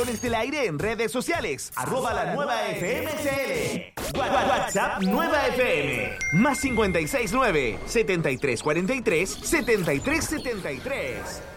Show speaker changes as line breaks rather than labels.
Rincones del Aire en redes sociales. @la nueva FMCL. WhatsApp Nueva FM. +569 7343 7373.